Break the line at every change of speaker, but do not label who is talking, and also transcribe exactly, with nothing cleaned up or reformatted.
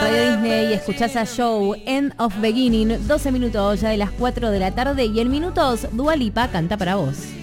Radio Disney, escuchás a Joe, End of Beginning, doce minutos ya de las cuatro de la tarde y en minutos Dua Lipa canta para vos.